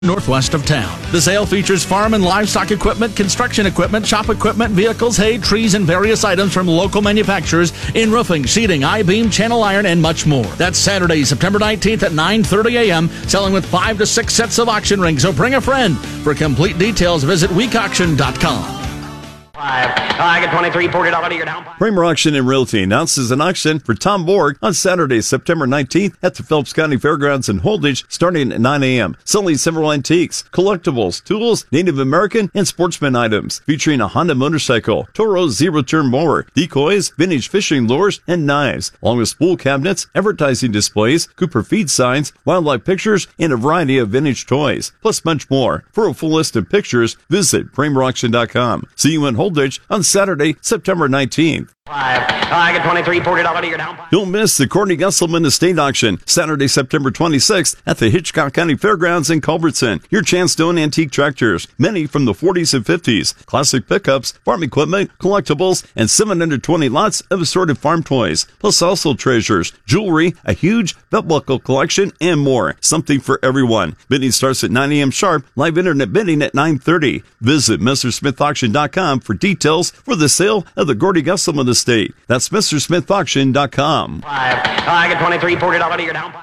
northwest of town. The sale features farm and livestock equipment, construction equipment, shop equipment, vehicles, hay, trees, and various items from local manufacturers in roofing, sheeting, I-beam, channel iron, and much more. That's Saturday, September 19th at 9:30 a.m., selling with 5 to 6 sets of auction rings. So bring a friend. For complete details, visit weekauction.com. I get 23, $40 to your down. Kramer Auction and Realty announces an auction for Tom Borg on Saturday, September 19th at the Phillips County Fairgrounds in Holdridge starting at 9 a.m. Selling several antiques, collectibles, tools, Native American, and sportsman items featuring a Honda motorcycle, Toro zero-turn mower, decoys, vintage fishing lures, and knives, along with spool cabinets, advertising displays, Cooper feed signs, wildlife pictures, and a variety of vintage toys, plus much more. For a full list of pictures, visit KramerAuction.com. See you in Holdridge on Saturday, September 19th. I get 23, $40 to your down. Don't miss the Courtney Gusselman Estate Auction, Saturday, September 26th at the Hitchcock County Fairgrounds in Culbertson. Your chance to own antique tractors, many from the 40s and 50s, classic pickups, farm equipment, collectibles, and 720 lots of assorted farm toys, plus also treasures, jewelry, a huge belt buckle collection, and more. Something for everyone. Bidding starts at 9 a.m. sharp, live internet bidding at 9:30. Visit MrSmithAuction.com for details for the sale of the Gordy Gusselman Estate. That's MrSmithAuction.com. I get 23, $40 to your down.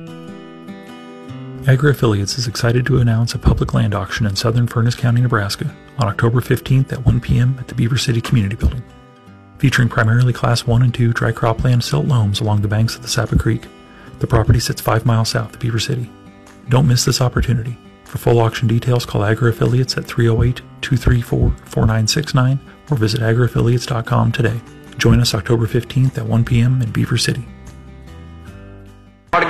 Agri Affiliates is excited to announce a public land auction in southern Furnace County, Nebraska on October 15th at 1 p.m. at the Beaver City Community Building. Featuring primarily Class 1 and 2 dry cropland silt loams along the banks of the Sapa Creek, the property sits 5 miles south of Beaver City. Don't miss this opportunity. For full auction details, call Agri Affiliates at 308-234-4969 or visit agriaffiliates.com today. Join us October 15th at 1 p.m. in Beaver City. And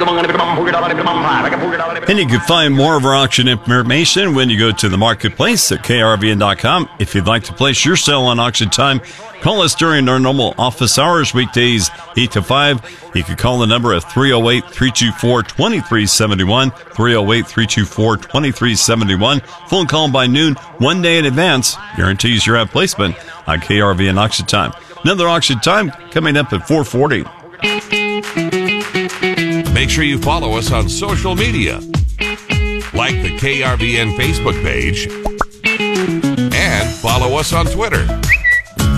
you can find more of our auction information when you go to the marketplace at krvn.com. If you'd like to place your sale on auction time, call us during our normal office hours, weekdays 8 to 5. You can call the number at 308-324-2371, 308-324-2371. Phone call by noon, 1 day in advance, guarantees your ad placement on KRVN auction time. Another auction time coming up at 4:40. Make sure you follow us on social media, like the KRVN Facebook page, and follow us on Twitter.